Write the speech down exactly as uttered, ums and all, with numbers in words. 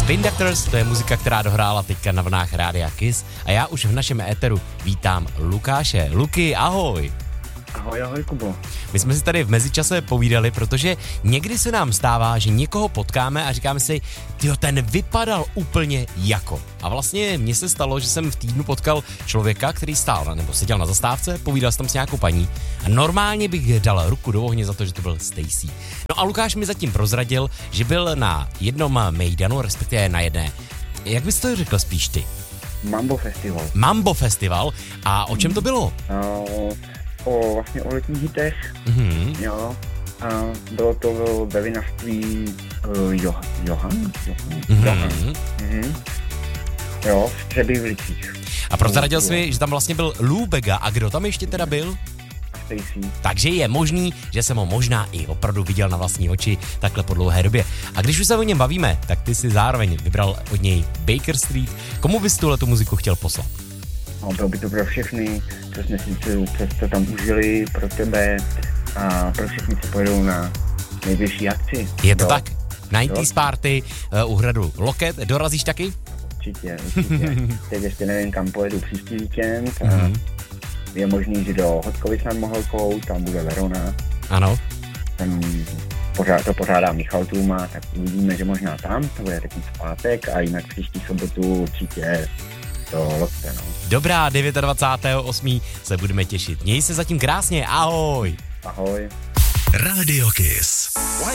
Spin Doctors, to je muzika, která dohrála teďka na vlnách Rádia Kiss a já už v našem éteru vítám Lukáše. Luky, ahoj. Ahoj, ahoj, Kubo. My jsme si tady v mezičase povídali, protože někdy se nám stává, že někoho potkáme a říkáme si, tyjo, ten vypadal úplně jako. A vlastně mně se stalo, že jsem v týdnu potkal člověka, který stál nebo seděl na zastávce, povídal jsem tam s nějakou paní a normálně bych dal ruku do ohně za to, že to byl Stacy. No a Lukáš mi zatím prozradil, že byl na jednom mejdanu, respektive na jedné. Jak bys to řekl spíš ty? Mambo Festival. Mambo Festival. A o čem to bylo? Uh, o vlastně o letních hitech, Mm-hmm. jo. A bylo to ve vinařství uh, Johan. Johan? Johan? Mm-hmm. Johan. Mm-hmm. Jo, v Třebíčích. A prozradil jsi mi, že tam vlastně byl Lou Bega. A kdo tam ještě teda byl? Stacy. Takže je možný, že jsem ho možná i opravdu viděl na vlastní oči takhle po dlouhé době. A když už se o něm bavíme, tak ty si zároveň vybral od něj Baker Street. Komu bys tuhletu muziku chtěl poslat? No, bylo by to pro všechny, co jsme si co, co tam užili, pro tebe a pro všechny, co pojedou na nejbližší akci. Je to jo? tak? nineties Party uh, u hradu Loket. Dorazíš taky? Určitě, určitě. Teď ještě nevím, kam pojedu příští víkend. A Mm-hmm. je možný, že do Hodkovic nad Mohelkou, tam bude Verona. Ano. Tam pořád, to pořádá Michal Tůma, tak uvidíme, že možná tam, to bude takový pátek a jinak příští sobotu určitě to Lokte, no. Dobrá, dvacátého devátého osmého se budeme těšit. Měj se zatím krásně, ahoj. Ahoj. Radio Kiss.